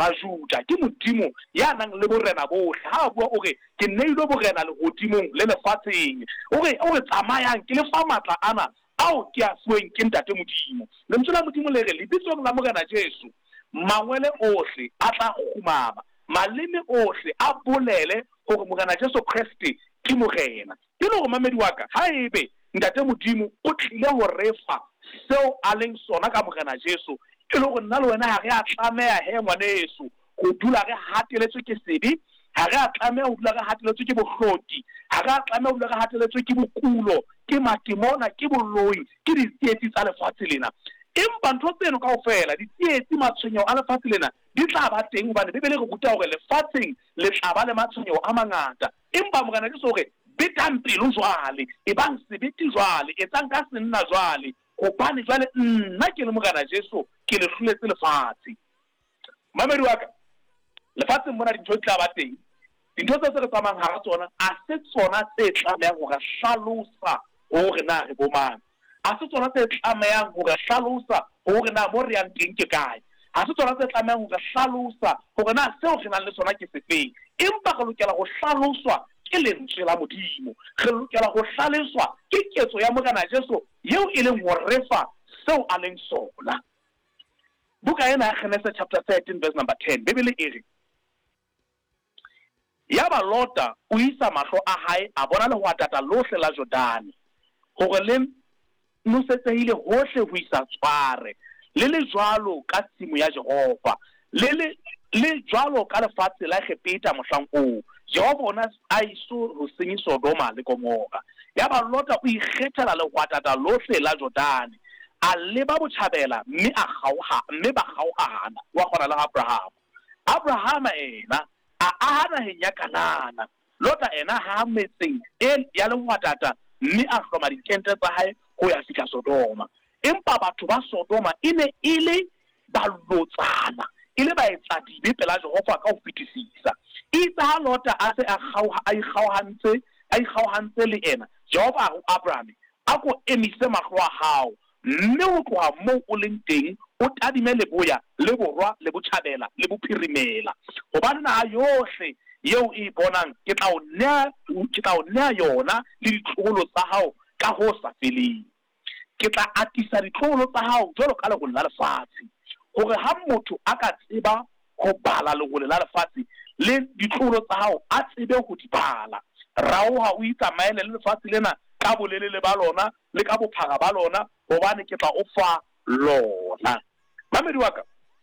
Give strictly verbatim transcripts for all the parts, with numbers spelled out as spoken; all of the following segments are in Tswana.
Juda ke modimo ya nang le borena bohle ha bua o re ke neilwe borena le godimong le lefatsheng o re o re tsamayang ke le fa matla ana ao ke a fuweng ke ntate modimo le mtsela modimo le re lebitsong la morena Jesu mangwele ohle a tla khumama maleme ohle a bolele gore morena Jesu Kriste ke morena ke le go mamedi wa ka ha ebe ntate modimo o tlile go refa seo a leng sona ka morena Jesu ke le go nna le wena ha re a tlamea he ngwaneso go dula re hateletswe ke sedi ha re a tlamea go dula re hateletswe ke bohloti ha re a tlamea go dula re hateletswe ke bokulo ke matimona ke boloi ke ditsietsi tsa lefatshe lena empa ntho tseno kaofela ditsietsi matshwenyeho a lefatshe lena di tla ba teng hobane bebele go ruta hore lefatsheng le tla ba le matshwenyeho a mangata empa morena Jesu hore betang pelo jwale e bang sebete jwale e tsang ka senna jwale gobane jwale nna ke le morena Jesu ke le hloletse lefatshe mamedi wa ka lefatshe mona dintho di tla ba teng dintho tse re tsamang ha tsona a se tsona tse tlamehang go ga hlalosa hore na re bomang a se tsona tse tlamehang go ga hlalosa hore na mo re yang teng ke kae a se tsona tse tlamehang go ga hlalosa hore na seo re nang le sona ke sefeng empa re lokela go hlaloswa ke lentswe la modimo re lokela go hlaloswa ke ketso ya morena Jesu yeo e leng go refa seo a leng sona buka ena ya Genesis chapter thirteen verse number ten bebele e re ya ba Lota o isa mahlo a hae a bona le ho atata lohle la Jordani gore le nosetsehile hohle ho isa tshware le le jwalo ka tsimo ya Jehova le le le jwalo ka lefatshe la Egipeta mohlang o Jehova ona a iso ho senyi Sodoma le Gomora ya ba Lota o ikgethela le ho atata lohle la Jordani a leba botjhabela mme a gauha mme ba gauhana wa gona le Abraham Abraham ena a ana henya Kanana Lota ena ha metseng e ya le ngwatata mme a hloma dikente tsa hae go ya fika Sodoma empa batho ba Sodoma ine ile ba lotsana ile ba etsa dibe pela Jehova ka ho fitisisa itse ha Lota a se a gauha a igauhantse a igauhantse le ena Jehova go Abraham a go emise mahlo a hao mme o tloha mo o leng teng o tadime leboya le borwa le botjhabela le bophirimela gobane na yohle yeo e bonang ke tla o nea ke tla o nea yona le ditlogolo tsa hao ka ho sa feleng ke tla atisa ditlogolo tsa hao jwalo ka legolo la lefatshe gore ha motho a ka tseba go bala legolo la lefatshe le ditlogolo tsa hao a tsebe go di bala rao ha o itsamaele le lefatshe lena ka bolelele ba lona le ka bophara ba lona gobane ke tla o fa lona mamedi wa ka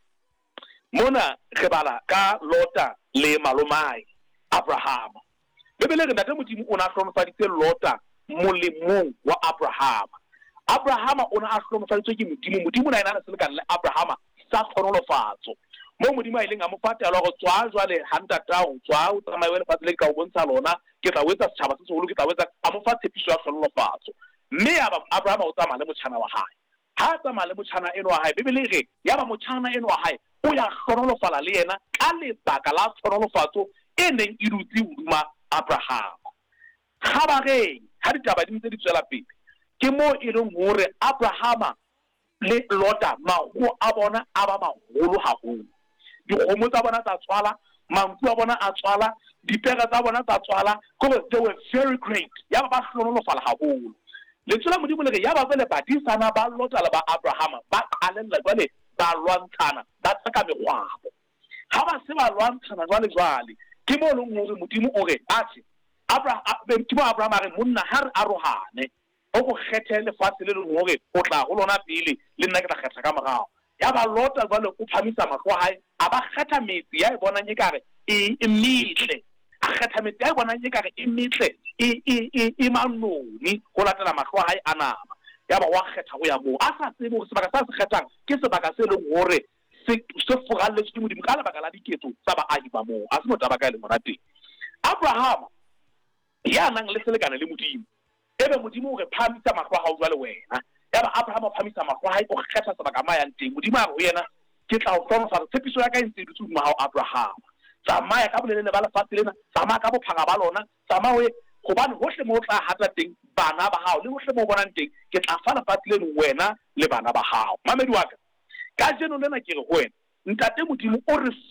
mona re bala ka Lota le malomai Abraham bebele re ntate modimo o na hlomofaditse Lota molemong wa Abraham Abraham o na a hlomofaditswe ke modimo modimo na ena a selekane le Abraham sa tlhonolofatso mo modimo a ileng a mo fatela go tswa jwale hantatao tswa o tsamaye le fatshe le ka o bontsha lona ke tla wetsa setšhaba se segolo ke tla wetsa a mo fa tshepiso ya tlhonolofatso mme ya ba Abraham o tsamaya le motšhana wa hae ha tsamaya le motšhana eno wa hae bebele re ya ba motšhana eno wa hae o ya tlhonolofala le yena ka lebaka la tlhonolofatso e neng e dutse hodima Abraham ga ba re ha ditaba di ntse di tswela pele ke mo e leng hore Abraham le Lota mago a bona a ba magolo haholo dikgomo tsa bona tsa tswala manku a bona a tswala dipega tsa bona tsa tswala because they were very great ya ba ba hlonolofala haholo le tsela modimo le re ya ba tsele badisana ba Lota le ba Abraham ba qalella jwale ba lwantshana ba tsaka megwabo ha ba se ba lwantshana jwale jwale ke mo le ngore modimo o re atse Abraham ke mo Abraham a re monna ha re arohane o go kgethele fatshe le leng hore o tla go lona pele le nna ke tla kgetha ka morao ya ba Lota jwale o phamisa mahlo hae a ba kgetha metsi ya e bonang e kare e mitle a kgetha metsi ya e bonang e kare e mitle e e e manoni go latela mahlo hae a nama ya ba wa kgetha go ya mo a sa tsebe go sebaka sa se kgethang ke sebaka se leng hore se se fogalletse ke modimo ka lebaka la diketso tsa baahi ba mo a se mo taba ka le monate Abraham ya nang le selekane le modimo ebe modimo o re phamisa mahlo a hao jwale wena ya ba Abraham o phamisa mahlo a hae o kgetha sebaka ma yang teng modimo a re ho yena ke tla o hlonofatsa tshepiso ya ka e ntse dutse hodima hao Abraham tsamaya ka bolelele ba lefatshe lena tsamaya ka bophara ba lona tsamaya we gobane hohle mo o tla hata teng bana ba hao le hohle mo bonang teng ke tla fa lefatshe leno wena le bana ba hao mamedi wa ka ka jeno lena ke re ho wena ntate modimo o re